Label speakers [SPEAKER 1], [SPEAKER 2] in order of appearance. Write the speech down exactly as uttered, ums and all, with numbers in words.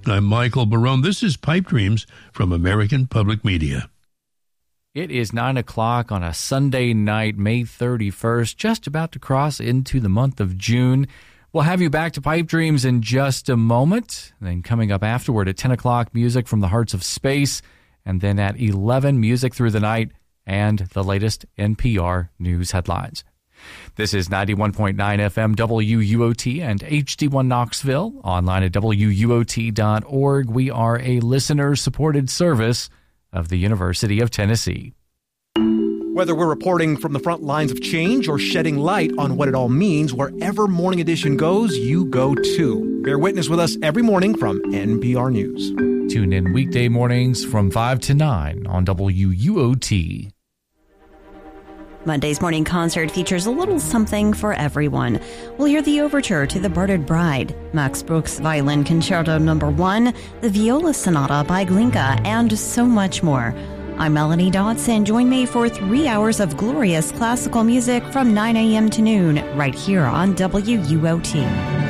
[SPEAKER 1] I'm Michael Barone. This is Pipe Dreams from American Public Media.
[SPEAKER 2] It is nine o'clock on a Sunday night, May thirty-first, just about to cross into the month of June. We'll have you back to Pipe Dreams in just a moment. Then coming up afterward at ten o'clock, music from the Hearts of Space. And then at eleven, music through the night and the latest N P R news headlines. This is ninety-one point nine F M W U O T and H D one Knoxville, online at W U O T dot org. We are a listener-supported service of the University of Tennessee.
[SPEAKER 3] Whether we're reporting from the front lines of change or shedding light on what it all means, wherever Morning Edition goes, you go too. Bear witness with us every morning from N P R News.
[SPEAKER 2] Tune in weekday mornings from five to nine on W U O T.
[SPEAKER 4] Monday's morning concert features a little something for everyone. We'll hear the overture to The Birded Bride, Max Bruch's Violin Concerto Number One, the Viola Sonata by Glinka, and so much more. I'm Melanie Dodson. Join me for three hours of glorious classical music from nine a.m. to noon, right here on W U O T.